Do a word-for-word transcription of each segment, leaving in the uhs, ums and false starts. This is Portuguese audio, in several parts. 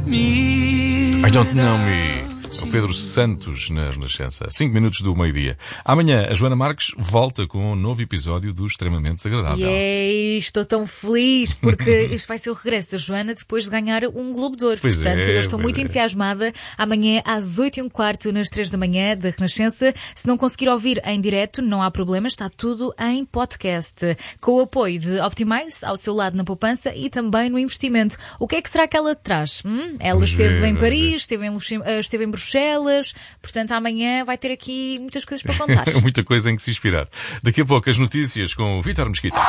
me. I don't know me. O Pedro Santos na Renascença. cinco minutos do meio-dia. Amanhã a Joana Marques volta com um novo episódio do Extremamente Desagradável. Yay, estou tão feliz porque este vai ser o regresso da Joana depois de ganhar um Globo de Ouro. Pois Portanto, é, eu estou muito é. entusiasmada. Amanhã às oito e um quarto, nas três da manhã da Renascença. Se não conseguir ouvir em direto, não há problema, está tudo em podcast. Com o apoio de Optimize, ao seu lado na poupança e também no investimento. O que é que será que ela traz? Hum? Ela Vamos esteve ver, em vamos Paris, ver. esteve em, Lux- esteve em Bruxelas, portanto amanhã vai ter aqui muitas coisas para contar. Muita coisa em que se inspirar. Daqui a pouco as notícias com o Vítor Mesquita.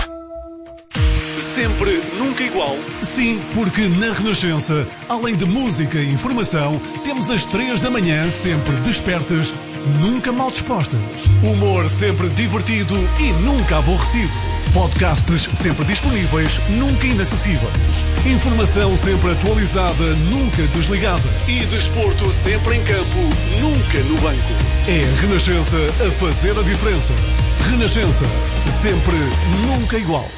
Sempre, nunca igual. Sim, porque na Renascença, além de música e informação, temos às três da manhã sempre despertas, nunca mal dispostas. Humor sempre divertido e nunca aborrecido. Podcasts sempre disponíveis, nunca inacessíveis. Informação sempre atualizada, nunca desligada. E desporto sempre em campo, nunca no banco. É a Renascença a fazer a diferença. Renascença, sempre, nunca igual.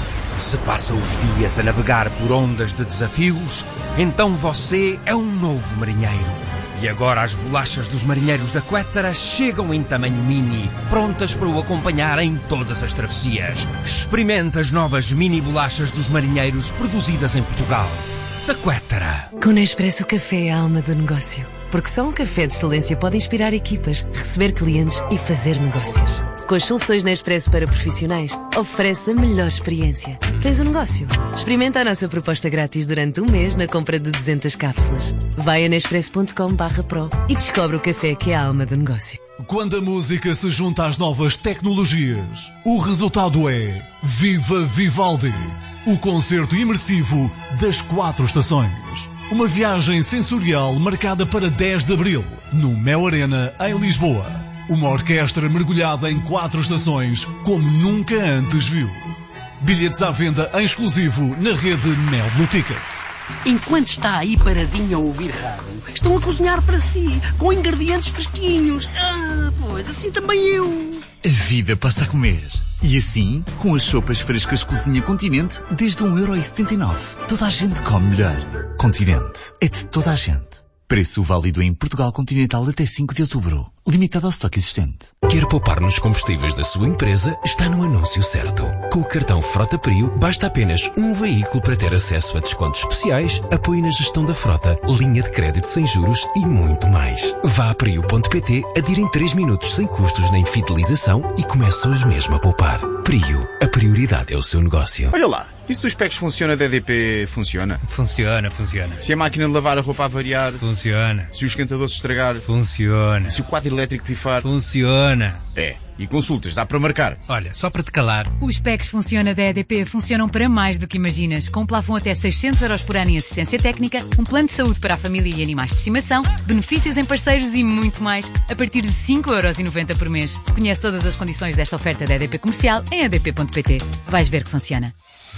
Se passa os dias a navegar por ondas de desafios, então você é um novo marinheiro. E agora as bolachas dos marinheiros da Quettara chegam em tamanho mini, prontas para o acompanhar em todas as travessias. Experimente as novas mini bolachas dos marinheiros produzidas em Portugal. Da Quettara. Com Nespresso, o café é a alma do negócio. Porque só um café de excelência pode inspirar equipas, receber clientes e fazer negócios. Com as soluções Nespresso para profissionais, oferece a melhor experiência. Tens um negócio? Experimenta a nossa proposta grátis durante um mês na compra de duzentas cápsulas. Vai a nespresso ponto com barra pro e descobre o café que é a alma do negócio. Quando a música se junta às novas tecnologias, o resultado é Viva Vivaldi, o concerto imersivo das quatro estações. Uma viagem sensorial marcada para dez de abril, no Mel Arena, em Lisboa. Uma orquestra mergulhada em quatro estações, como nunca antes viu. Bilhetes à venda em exclusivo na rede Mel Blue Ticket. Enquanto está aí paradinho a ouvir rádio, estão a cozinhar para si, com ingredientes fresquinhos. Ah, pois assim também eu. A vida passa a comer. E assim, com as sopas frescas Cozinha Continente, desde um euro e setenta e nove. Toda a gente come melhor. Continente. É de toda a gente. Preço válido em Portugal Continental até cinco de outubro. Limitado ao estoque existente. Quer poupar nos combustíveis da sua empresa? Está no anúncio certo. Com o cartão Frota Prio, basta apenas um veículo para ter acesso a descontos especiais, apoio na gestão da frota, linha de crédito sem juros e muito mais. Vá a prio ponto pt, adira em três minutos sem custos nem fidelização e começa hoje mesmo a poupar. Prio, a prioridade é o seu negócio. Olha lá, isso dos packs funciona da E D P funciona? Funciona, funciona. Se a máquina de lavar a roupa a variar? Funciona. Se o esquentador se estragar? Funciona. Se o quadro elétrico pifar? Funciona. É, e consultas, dá para marcar? Olha, só para te calar. Os packs Funciona da E D P funcionam para mais do que imaginas. Com um plafond até seiscentos euros por ano em assistência técnica, um plano de saúde para a família e animais de estimação, benefícios em parceiros e muito mais, a partir de cinco euros e noventa por mês. Conhece todas as condições desta oferta da E D P Comercial em e d p ponto p t. Vais ver que funciona.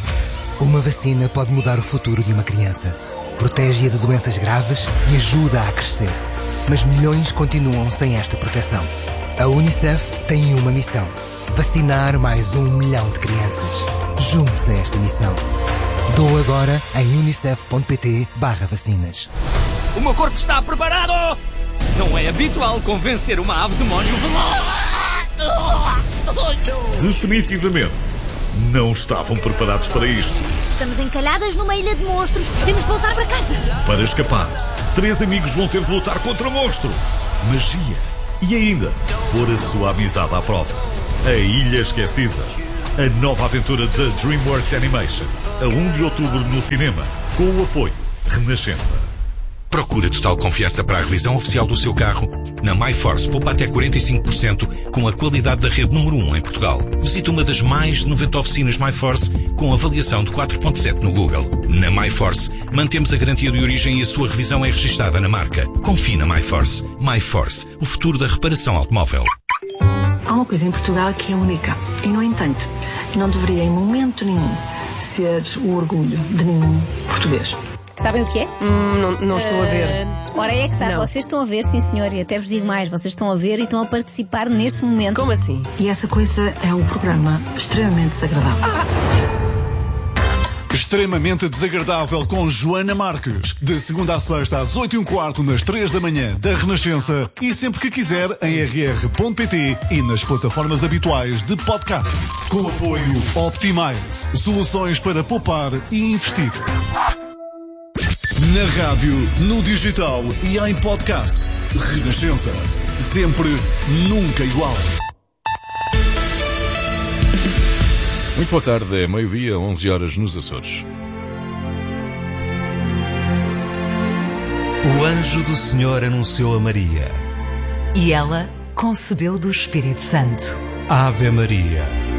Uma vacina pode mudar o futuro de uma criança. Protege-a de doenças graves e ajuda a crescer. Mas milhões continuam sem esta proteção. A Unicef tem uma missão: vacinar mais um milhão de crianças. Junte-se a esta missão. Doa agora em unicef ponto pt barra vacinas. O meu corpo está preparado! Não é habitual convencer uma ave demónio veloz. Definitivamente, não estavam preparados para isto. Estamos encalhadas numa ilha de monstros. Temos de voltar para casa. Para escapar, três amigos vão ter de lutar contra monstros, magia e ainda pôr a sua amizade à prova. A Ilha Esquecida. A nova aventura da DreamWorks Animation. A um de outubro no cinema. Com o apoio Renascença. Procura total confiança para a revisão oficial do seu carro? Na MyForce poupa até quarenta e cinco por cento com a qualidade da rede número um em Portugal. Visite uma das mais de noventa oficinas MyForce com avaliação de quatro ponto sete no Google. Na MyForce mantemos a garantia de origem e a sua revisão é registada na marca. Confie na MyForce. MyForce, o futuro da reparação automóvel. Há uma coisa em Portugal que é única e, no entanto, não deveria em momento nenhum ser o orgulho de nenhum português. Sabem o que é? Hum, não, não estou uh, a ver. Ora, é que está. Não. Vocês estão a ver, sim senhor, e até vos digo mais, vocês estão a ver e estão a participar neste momento. Como assim? E essa coisa é o programa Extremamente Desagradável. Ah! Extremamente Desagradável com Joana Marques. De segunda a sexta às oito e um quarto nas três da manhã da Renascença e sempre que quiser em r r ponto p t e nas plataformas habituais de podcast. Com apoio Optimize. Soluções para poupar e investir. Na rádio, no digital e em podcast. Renascença. Sempre, nunca igual. Muito boa tarde, é meio-dia, onze horas nos Açores. O anjo do Senhor anunciou a Maria. E ela concebeu do Espírito Santo. Ave Maria.